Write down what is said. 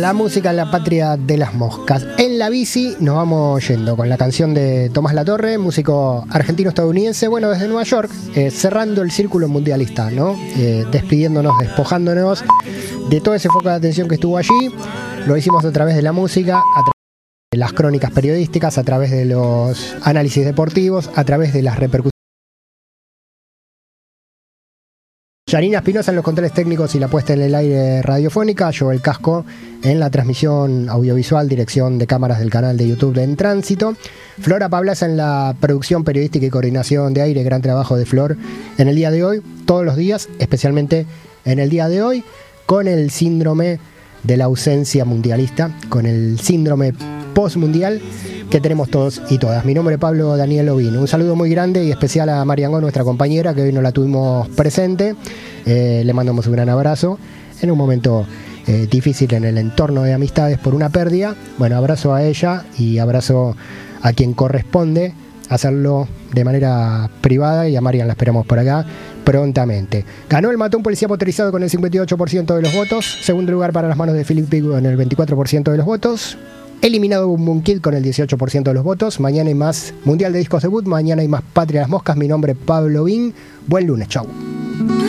La música en la patria de las moscas. En la bici nos vamos yendo con la canción de Tomás Latorre, músico argentino-estadounidense, bueno, desde Nueva York, cerrando el círculo mundialista, ¿no? Despidiéndonos, despojándonos de todo ese foco de atención que estuvo allí. Lo hicimos a través de la música, a través de las crónicas periodísticas, a través de los análisis deportivos, a través de las repercusiones. Yanina Espinosa en los controles técnicos y la puesta en el aire radiofónica, Joel Casco en la transmisión audiovisual, dirección de cámaras del canal de YouTube de En Tránsito, Flora Pablaza en la producción periodística y coordinación de aire, gran trabajo de Flor en el día de hoy, todos los días, especialmente en el día de hoy, con el síndrome de la ausencia mundialista, con el síndrome postmundial que tenemos todos y todas. Mi nombre es Pablo Daniel Ovino. Un saludo muy grande y especial a Mariangó, nuestra compañera, que hoy no la tuvimos presente. Le mandamos un gran abrazo en un momento difícil en el entorno de amistades por una pérdida. Bueno, abrazo a ella y abrazo a quien corresponde hacerlo de manera privada, y a Marian la esperamos por acá prontamente. Ganó el Matón Policía Motorizado con el 58% de los votos. Segundo lugar para las manos de Philip Pico con el 24% de los votos. Eliminado Boom Boom Kid con el 18% de los votos. Mañana hay más Mundial de Discos Debut. Mañana hay más Patria de las Moscas. Mi nombre es Pablo Vin. Buen lunes. Chau.